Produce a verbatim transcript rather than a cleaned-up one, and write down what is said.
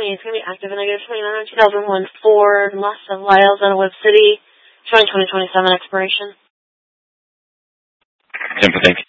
me it's going to be active in negative twenty-nine, two thousand one Ford Mustang Lyles out of Web City, showing twenty twenty-seven expiration. ten for thank you.